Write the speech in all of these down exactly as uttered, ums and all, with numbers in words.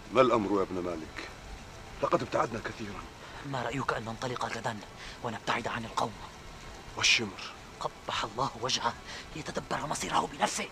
ما الأمر يا ابن مالك؟ لقد ابتعدنا كثيرا. ما رأيك أن ننطلق غدا ونبتعد عن القوم؟ والشمر؟ قبح الله وجهه ليتدبر مصيره بنفسه.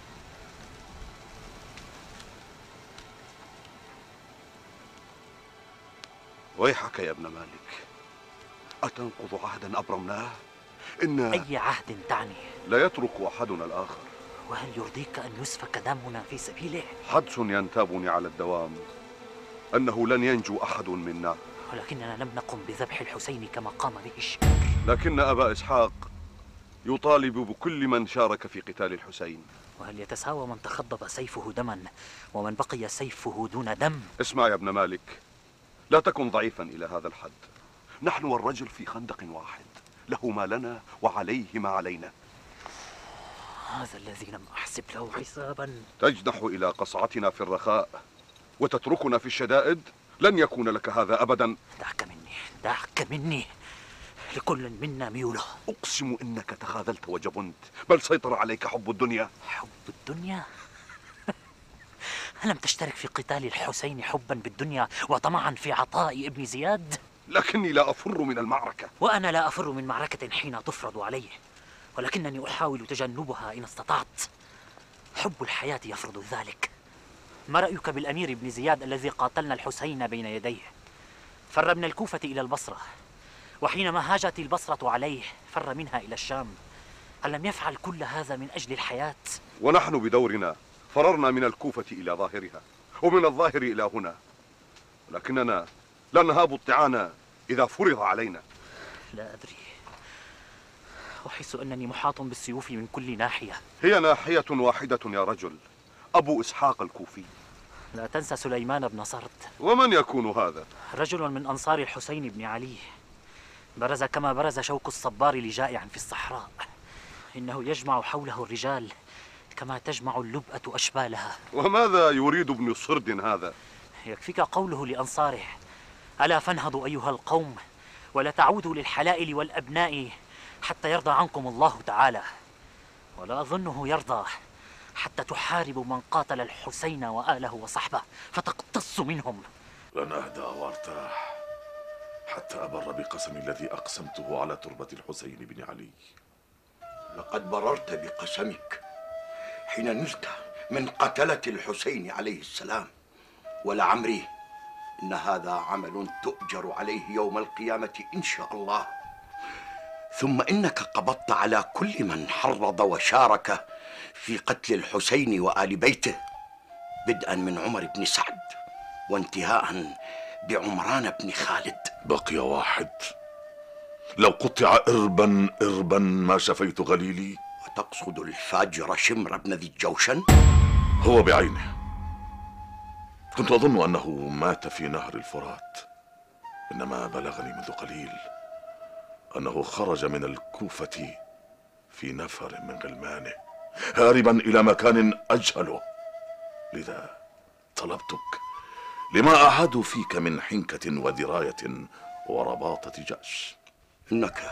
ويحك يا ابن مالك، أتنقض عهدا أبرمناه؟ إن أي عهد تعني؟ لا يترك أحدنا الآخر. وهل يرضيك أن يسفك دمنا في سبيله؟ حدس ينتابني على الدوام أنه لن ينجو أحد منا. ولكننا لم نقم بذبح الحسين كما قام به الشمر. لكن أبا إسحاق يطالب بكل من شارك في قتال الحسين. وهل يتساوى من تخضب سيفه دما ومن بقي سيفه دون دم؟ اسمع يا ابن مالك، لا تكن ضعيفا إلى هذا الحد. نحن والرجل في خندق واحد، له ما لنا وعليه ما علينا. هذا الذي لم أحسب له حسابا. تجنح إلى قصعتنا في الرخاء وتتركنا في الشدائد؟ لن يكون لك هذا أبدا. دعك مني، دعك مني، لكل منا ميوله. أقسم إنك تخاذلت وجبنت، بل سيطر عليك حب الدنيا. حب الدنيا؟ ألم تشترك في قتال الحسين حبا بالدنيا وطمعا في عطاء ابن زياد؟ لكني لا أفر من المعركة. وأنا لا أفر من معركة حين تفرض علي، ولكنني أحاول تجنبها إن استطعت. حب الحياة يفرض ذلك. ما رأيك بالأمير ابن زياد الذي قاتلنا الحسين بين يديه؟ فر من الكوفة إلى البصرة، وحينما هاجت البصرة عليه فر منها إلى الشام. هل لم يفعل كل هذا من أجل الحياة؟ ونحن بدورنا فررنا من الكوفة إلى ظاهرها، ومن الظاهر إلى هنا، ولكننا لا نهاب الطعان إذا فرض علينا. لا أدري، أحس أنني محاط بالسيوف من كل ناحية. هي ناحية واحدة يا رجل، أبو إسحاق الكوفي. لا تنسى سليمان بن صرد. ومن يكون هذا؟ رجل من أنصار الحسين بن علي، برز كما برز شوك الصبار لجائع في الصحراء. إنه يجمع حوله الرجال كما تجمع اللبأة أشبالها. وماذا يريد ابن صرد هذا؟ يكفيك قوله لأنصاره: ألا فانهضوا أيها القوم ولا تعودوا للحلائل والأبناء حتى يرضى عنكم الله تعالى. ولا أظنه يرضى حتى تحاربوا من قاتل الحسين وآله وصحبه فتقتص منهم. لن أهدأ وارتاح حتى أبر بقسمي الذي أقسمته على تربة الحسين بن علي. لقد بررت بقسمك حين نلت من قتلة الحسين عليه السلام، ولعمري إن هذا عمل تؤجر عليه يوم القيامة إن شاء الله. ثم إنك قبضت على كل من حرض وشارك في قتل الحسين وآل بيته، بدءا من عمر بن سعد وانتهاء بعمران بن خالد. بقي واحد، لو قطع إربا إربا ما شفيت غليلي. وتقصد الفاجر شمر بن ذي الجوشن؟ هو بعينه. كنت أظن أنه مات في نهر الفرات، إنما بلغني منذ قليل أنه خرج من الكوفة في نفر من غلمانه هاربا إلى مكان أجهله. لذا طلبتك لما أعادوا فيك من حنكة ودراية ورباطة جأش. إنك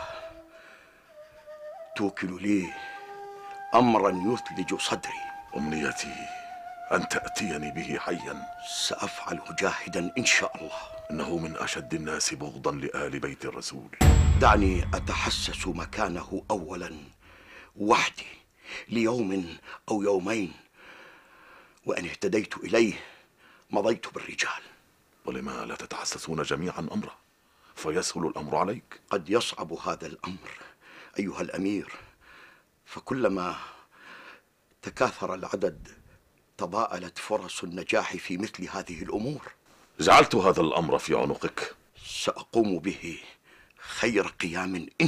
توكل لي أمرا يثلج صدري. أمنيتي أن تأتيني به حيا. سأفعل جاهدا إن شاء الله. إنه من أشد الناس بغضا لآل بيت الرسول. دعني أتحسس مكانه أولا وحدي ليوم أو يومين، وإن اهتديت إليه مضيت بالرجال. ولما لا تتحسسون جميعا أمره فيسهل الأمر عليك؟ قد يصعب هذا الأمر أيها الأمير، فكلما تكاثر العدد تضاءلت فرص النجاح في مثل هذه الأمور. جعلت هذا الأمر في عنقك. سأقوم به خير قيام إن